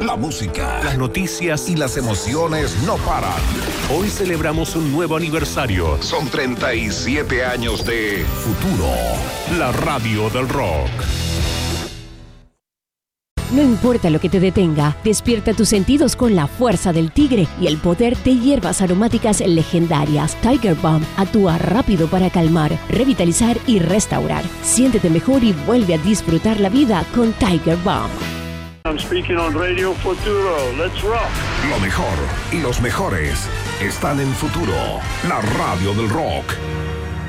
la música, las noticias y las emociones no paran. Hoy celebramos un nuevo aniversario. Son 37 años de Futuro, la radio del rock. No importa lo que te detenga, despierta tus sentidos con la fuerza del tigre y el poder de hierbas aromáticas legendarias. Tiger Balm actúa rápido para calmar, revitalizar y restaurar. Siéntete mejor y vuelve a disfrutar la vida con Tiger Balm. I'm speaking on Radio Futuro. Let's rock. Lo mejor y los mejores están en Futuro, la radio del rock.